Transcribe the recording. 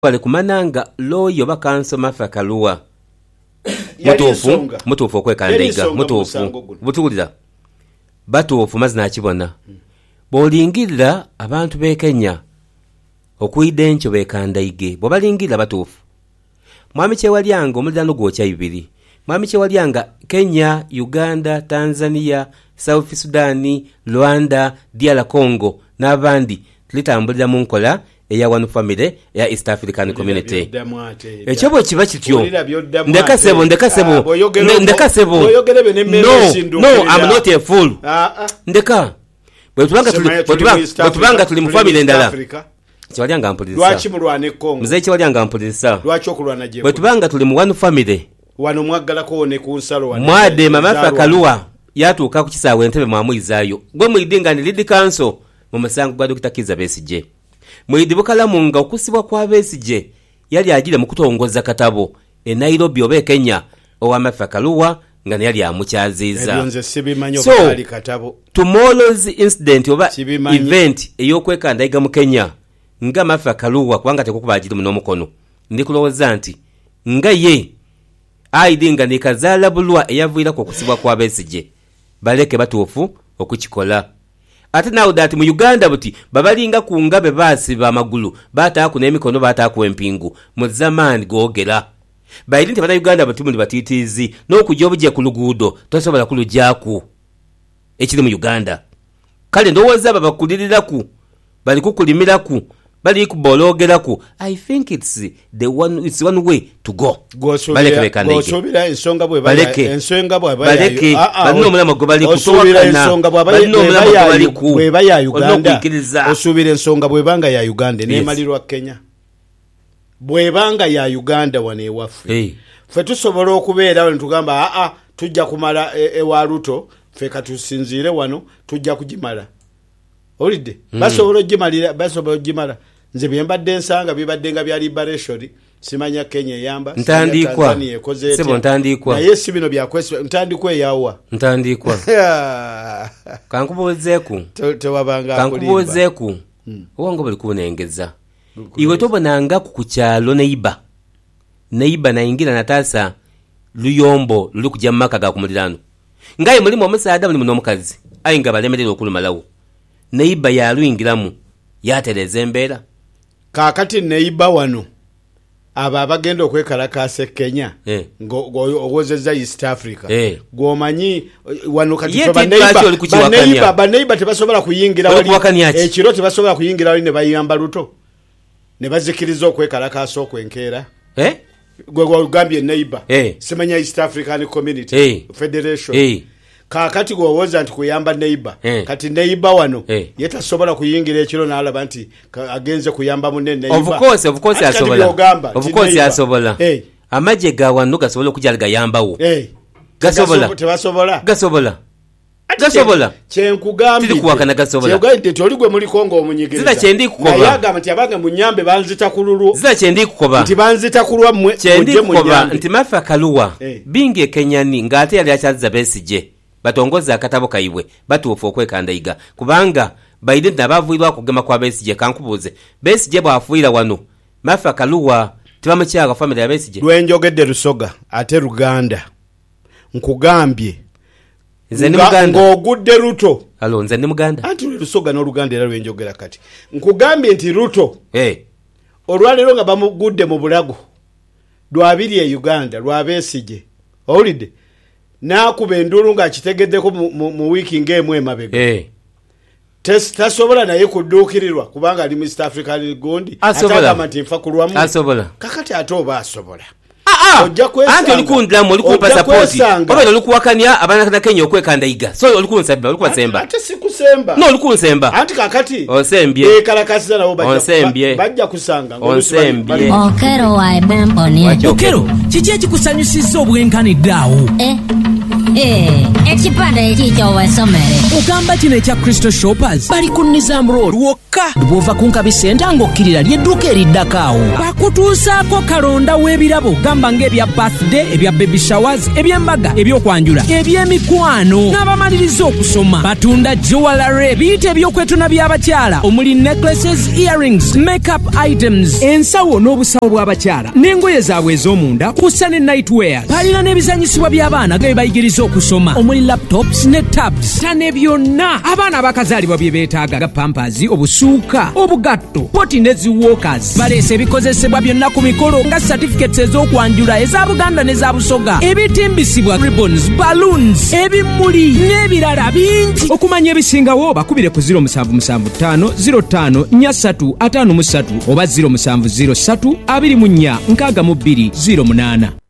bali kumananga loyo bakanso mafakaluwa mutuufu okwekandayiga mutuufu butuulira batuufu mazina akibona bw'olingirira abantu b'e Kenya okuyida enkyo beekandayige bwe balingirira batuufu mwami Kyewalyanga omuliraano gwokya ibiri mwami Kyewalyanga Kenya, Uganda, Tanzania, South Sudan, Rwanda, DR Congo n'abandi tulitambulira mu nkola eya One Family eya East African Community. Ekyo bwe kiba kityo ndekasebo no I'm not a fool ndeka bwe tubanga tuli mu family endala Kyewalyanga mpulisa lwaki mulwane Congo mzee Kyewalyanga mpulisa lwaki okulwana je bwe tubanga tuli mu One Family wano mwaggalako ne ku nsalo wano mwade mafakaluwa yatuuka ku kisaawe Entebbe mwamuyizaayo gwe muyidinga ni lead council mu musango gwa Dr. Kizza Besigye mwidi Bukalamunga okusibwa kwa Besigye yali agire mu kutongoza katabo e Nairobi oba Kenya ow'amafakaluwa nga ne yali amukyaziza so tomorrow's incident oba event ey'okwekandayiga mu Kenya nga mafakaluwa kubanga tekukuba agire mu n'omukono ndikulowooza nti nga ye aidinga ne kazaala bulwa eyaviirako okusibwa kwa Besigye baleke batuufu okukikola ate nawo dati mu Uganda buti babalinga ku ngabe baasiba amagulu bataaku n'emikono bataaku empingu mu zamaani googera bayiri nti bana Uganda buti muli batiitiizi n'okujja obujje ku luguudo tosobola kulujjaaku ekiri mu Uganda kale ndowooza abo bakuliriraku bali kukulimiraku bali kubologeraku I think it's one way to go baleke bekandayiga ensonga bwe baleke balino omulamo gwe bali kutowakana balino omulamo gwe bali ku bweba ya Uganda osuubira ensonga bwebanga ya Uganda n'emalirwa Kenya bwebanga ya Uganda wane ewaffe ffe tusobola okubeera wano tugamba tujja kumala ewa Ruto ffe katusinziire wano tujja kugimala olidde basobola ogimala nze byembadde nsanga bibadde nga bya liberation simanya Kenya yamba ntandikwa sebo ntandikwa naye si bino bya kwesi ntandikwa yawa ntandikwa kankubozeeku tewabanga kankubozeeku owango bali kubonengeza iwe tobonanga ku kyalo neiba naingira nataasa luyombo luli kujja mu maka ga ku muliraano ngaye mulimu omusaada mulimu n'omukazi ayi nga balemerera okulumalawo neiba yaluyingiramu yatereza embeera kakati neiba wano abagenda okwekalakaasa Kenya ng'owozezza East Africa gwomanyi wano kati baneiba tebasobola kuyingira wali ekiro tebasobola kuyingira wali ne bayamba Ruto ne bazikiriza okwekalakaasa okwenkeera gwe gwagambye neiba simanya East African Community Federation kakati gwowoza nti kuyamba neiba kati neiba wano yetasobola kuyingira ekiro n'alaba nti agenze kuyamba munne neiba of course asobola amaje ga wano gasobola okujja gayambawo gasobola kyenkugambye tilikuwakana gasobola kyegayidde toli gwe muli Kongo omunyigiriza zita kyendi kukoba yagamba nti abange munyambe banzita kululu zita kyendi kukoba nti banzita kulwa mmwe kyendi kukoba nti mafakaluwa bingi Kenyani ng'ate yali akyazza Besigye batongoza akatabo kaibwe batuufu okwekandayiga kubanga bayidi nabavuirwa kugema kwa Besigye kankubuuze Besigye bwafuira wano mafakaluwa tibamukyaga family ya Besigye lwenjogedde Lusoga ate Luganda nkugambye nze ni Muganda ng'ogudde Ruto alo nze ni Muganda anti Lusoga n'Oluganda era lwenjogera kati nkugambye nti Ruto olwaleero nga bamugudde mu bulago lwabiri e Uganda lwa Besigye owulidde nakuba endulu nga kitegeddeko mu wiiki ng'emu emabega tasobola naye kudduukirirwa kubanga ali mu East African Gundi atagamba nti nfa kulwamu kakati ate oba asobola anti olikundiramu olikumpa sapoti oba olikuwakanya abaana na Kenya okwekandayiga so olikunsaba olikubasemba ate sikusemba no olikunsemba anti kakati onsembye kalakasiza nabo bajja kusanga onsembye okero wa ebemponi okero kiki ekikusanyusizza obwenkanidde awo Ekipande ekikyo wasomere. Ugamba kino ekya Crystal Shoppers bali ku Nizam Road wokka bw'ova ku Nkabi Center ng'okkirira ly'edduuka eriddakaawo. Bakutuusaako kalonda w'ebirabo gamba ng'ebya birthday, ebya baby showers, eby'embaga, eby'okwanjula, eby'emikwano n'abamaliriza okusoma. Batunda jewelry, biyite eby'okwetuna by'abakyala omuli necklaces, earrings, makeup items, ensawo n'obusawo bw'abakyala n'engoye zaabwe ez'omunda kussa ne nightwear. Balina n'ebizanyisibwa by'abaana ge bayigiriza okusoma omuli laptops ne tabs. Tane byonna abaana abakazaalibwa bye beetaaga ga pampers, obusuuka, obugatto, poti ne ziwalkers. Baleese ebikozesebwa byonna ku mikolo nga certificates ez'okwanjula eza Buganda n'eza Busoga, ebitimbisibwa ribbons, balloons, ebimuli n'ebirala bingi. Okumanya ebisingawo bakubire ku 0775 05 4353 oba 0703 24 62 08.